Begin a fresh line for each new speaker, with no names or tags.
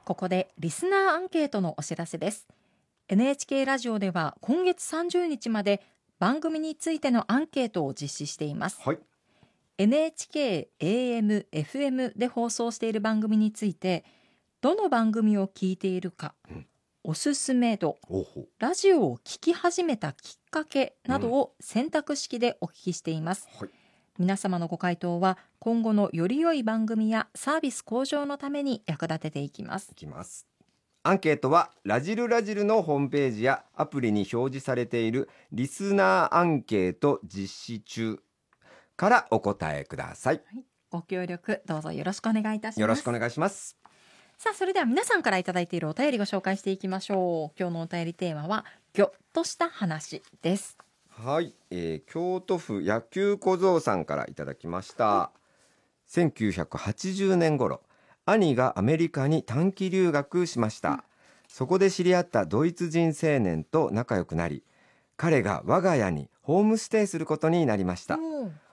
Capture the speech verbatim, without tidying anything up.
ここでリスナーアンケートのお知らせです。 エヌエイチケー ラジオでは今月さんじゅうにちまで番組についてのアンケートを実施しています、
はい、
エヌエイチケー エーエム、エフエム で放送している番組についてどの番組を聞いているか、うん、おすすめ度、ラジオを聞き始めたきっかけなどを選択式でお聞きしています、うんはい、皆様のご回答は今後のより良い番組やサービス向上のために役立てていきます。
いきます。アンケートはラジルラジルのホームページやアプリに表示されているリスナーアンケート実施中からお答えください、
はい、ご協力どうぞよろしくお願いいたします。
よろしくお願いします。
さあ、それでは皆さんからいただいているお便りご紹介していきましょう。今日のお便りテーマはぎょっとした話です。
はい、えー、京都府野球小僧さんからいただきました、はい、せんきゅうひゃくはちじゅうねん頃兄がアメリカに短期留学しました、うん、そこで知り合ったドイツ人青年と仲良くなり彼が我が家にホームステイすることになりました、うん、